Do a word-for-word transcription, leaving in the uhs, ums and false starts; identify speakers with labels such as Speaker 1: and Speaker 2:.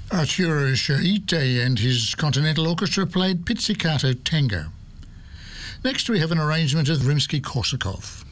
Speaker 1: Arturo Shaite and his Continental Orchestra played Pizzicato Tango. Next we have an arrangement of Rimsky-Korsakov.